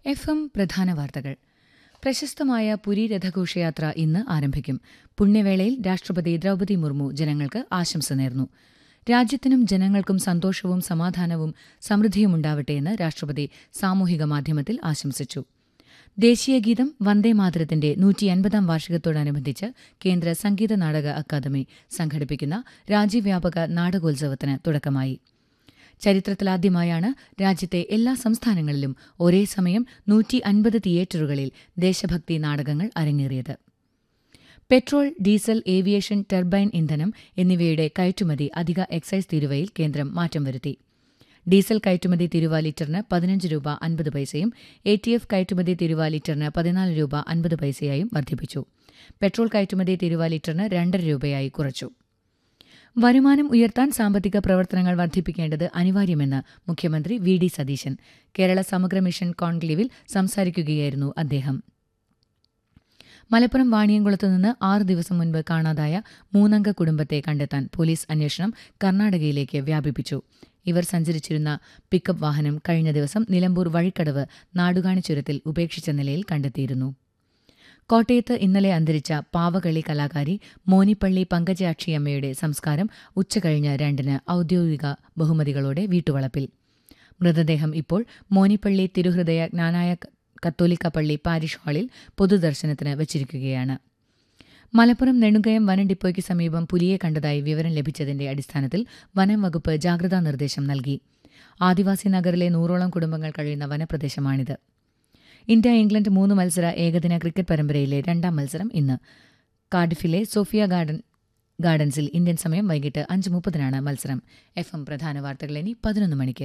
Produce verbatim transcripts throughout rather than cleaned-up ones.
F M പ്രധാന വാർത്തകൾ. പ്രശസ്തമായ പുരി രഥഘോഷയാത്ര ഇന്ന് ആരംഭിക്കും. പുണ്യവേളയിൽ രാഷ്ട്രപതി ദ്രൌപദി മുർമു ജനങ്ങൾക്ക് ആശംസ നേർന്നു. രാജ്യത്തിനും ജനങ്ങൾക്കും സന്തോഷവും സമാധാനവും സമൃദ്ധിയുമുണ്ടാവട്ടെയെന്ന് രാഷ്ട്രപതി സാമൂഹിക മാധ്യമത്തിൽ ആശംസിച്ചു. ദേശീയഗീതം വന്ദേമാതരത്തിന്റെ നൂറ്റിയൻപതാം വാർഷികത്തോടനുബന്ധിച്ച് കേന്ദ്ര സംഗീത നാടക അക്കാദമി സംഘടിപ്പിക്കുന്ന രാജ്യവ്യാപക നാടകോത്സവത്തിന് തുടക്കമായി. ചരിത്രത്തിലാദ്യമായാണ് രാജ്യത്തെ എല്ലാ സംസ്ഥാനങ്ങളിലും ഒരേ സമയം നൂറ്റി അൻപത് തിയേറ്ററുകളിൽ ദേശഭക്തി നാടകങ്ങൾ അരങ്ങേറിയത്. പെട്രോൾ, ഡീസൽ, ഏവിയേഷൻ, ടർബൈൻ ഇന്ധനം എന്നിവയുടെ കയറ്റുമതി അധിക എക്സൈസ് തീരുവയിൽ കേന്ദ്രം മാറ്റം വരുത്തി. ഡീസൽ കയറ്റുമതി തീരുവ ലിറ്ററിന് പതിനഞ്ച് രൂപ അൻപത് പൈസയും എ ടി എഫ് കയറ്റുമതി തീരുവ ലിറ്ററിന് പതിനാല് രൂപ അൻപത് പൈസയായും വർദ്ധിപ്പിച്ചു. പെട്രോൾ കയറ്റുമതി തീരുവ ലിറ്ററിന് രണ്ടര രൂപയായി കുറച്ചു. വരുമാനം ഉയർത്താൻ സാമ്പത്തിക പ്രവർത്തനങ്ങൾ വർദ്ധിപ്പിക്കേണ്ടത് അനിവാര്യമെന്ന് മുഖ്യമന്ത്രി വി ഡി സതീശൻ കേരള സമഗ്ര മിഷൻ കോൺക്ലേവിൽ സംസാരിക്കുകയായിരുന്നു അദ്ദേഹം. മലപ്പുറം വാണിയംകുളത്തുനിന്ന് ആറ് ദിവസം മുൻപ് കാണാതായ മൂന്നംഗ കുടുംബത്തെ കണ്ടെത്താൻ പോലീസ് അന്വേഷണം കർണാടകയിലേക്ക് വ്യാപിപ്പിച്ചു. ഇവർ സഞ്ചരിച്ചിരുന്ന പിക്കപ്പ് വാഹനം കഴിഞ്ഞ ദിവസം നിലമ്പൂർ വഴിക്കടവ് നാടുകാണി ചുരത്തിൽ ഉപേക്ഷിച്ച നിലയിൽ കണ്ടെത്തിയിരുന്നു. കോട്ടയത്ത് ഇന്നലെ അന്തരിച്ച പാവകളി കലാകാരി മോനിപ്പള്ളി പങ്കജാക്ഷിയമ്മയുടെ സംസ്കാരം ഉച്ചകഴിഞ്ഞ് രണ്ടിന് ഔദ്യോഗിക ബഹുമതികളോടെ വീട്ടുവളപ്പിൽ. മൃതദേഹം ഇപ്പോൾ മോനിപ്പള്ളി തിരുഹൃദയ ജ്ഞാനായ കത്തോലിക്ക പള്ളി പാരിഷ് ഹാളിൽ പൊതുദർശനത്തിന് വച്ചിരിക്കുകയാണ്. മലപ്പുറം നെടുങ്കയം വനം ഡിപ്പോയ്ക്ക് സമീപം പുലിയെ കണ്ടതായി വിവരം ലഭിച്ചതിന്റെ അടിസ്ഥാനത്തിൽ വനം വകുപ്പ് ജാഗ്രതാ നിർദ്ദേശം നൽകി. ആദിവാസി നഗറിലെ നൂറോളം കുടുംബങ്ങൾ കഴിയുന്ന വനപ്രദേശമാണിത്. ഇന്ത്യ ഇംഗ്ലണ്ട് മൂന്ന് മത്സര ഏകദിന ക്രിക്കറ്റ് പരമ്പരയിലെ രണ്ടാം മത്സരം ഇന്ന്. കാർഡിഫിലെ സോഫിയ ഗാർഡൻ ഗാർഡൻസിൽ ഇന്ത്യൻ സമയം വൈകിട്ട് അഞ്ച് മുപ്പതിനാണ് മത്സരം. എഫ് എം പ്രധാന വാർത്തകൾ ഇനി പതിനൊന്ന് മണിക്ക്.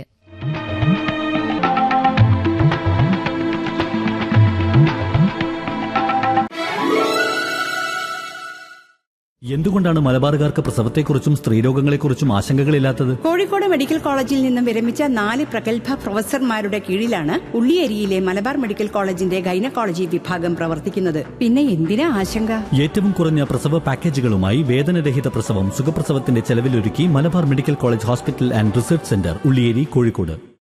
എന്തുകൊണ്ടാണ് മലബാറുകാർക്ക് പ്രസവത്തെക്കുറിച്ചും സ്ത്രീരോഗങ്ങളെക്കുറിച്ചും ആശങ്കകളില്ലാത്തത്? കോഴിക്കോട് മെഡിക്കൽ കോളേജിൽ നിന്നും വിരമിച്ച നാല് പ്രഗത്ഭ പ്രൊഫസർമാരുടെ കീഴിലാണ് ഉള്ളിയേരിയിലെ മലബാർ മെഡിക്കൽ കോളേജിന്റെ ഗൈനക്കോളജി വിഭാഗം പ്രവർത്തിക്കുന്നത്. പിന്നെ എന്തിനാ ആശങ്ക? ഏറ്റവും കുറഞ്ഞ പ്രസവ പാക്കേജുകളുമായി വേദനരഹിത പ്രസവം സുഖപ്രസവത്തിന്റെ ചെലവിലൊരുക്കി Malabar medical college hospital and research centre, Ulliyeri, Kozhikode.